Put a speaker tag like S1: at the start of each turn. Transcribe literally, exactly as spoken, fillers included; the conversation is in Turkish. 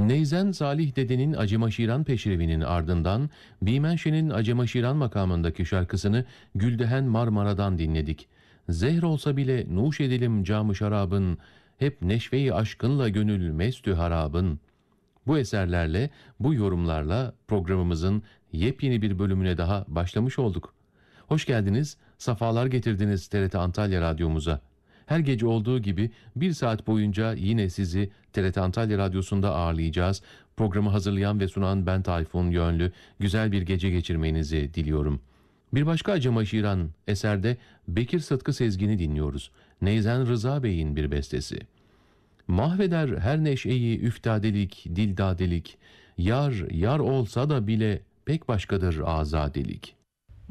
S1: Neyzen Salih Dede'nin Acımaşiran peşrevinin ardından Bimenşe'nin Acımaşiran makamındaki şarkısını Güldehen Marmara'dan dinledik. Zehr olsa bile nuş edelim cam-ı şarabın, hep neşve-i aşkınla gönül mestü harabın. Bu eserlerle, bu yorumlarla programımızın yepyeni bir bölümüne daha başlamış olduk. Hoş geldiniz, safalar getirdiniz T R T Antalya Radyomuza. Her gece olduğu gibi bir saat boyunca yine sizi T R T Antalya Radyosu'nda ağırlayacağız. Programı hazırlayan ve sunan ben Tayfun Yönlü. Güzel bir gece geçirmenizi diliyorum. Bir başka Acımaşiran eserde Bekir Sıtkı Sezgin'i dinliyoruz. Neyzen Rıza Bey'in bir bestesi. Mahveder her neşeyi üftadelik, dildadelik, yar, yar olsa da bile pek başkadır azadelik.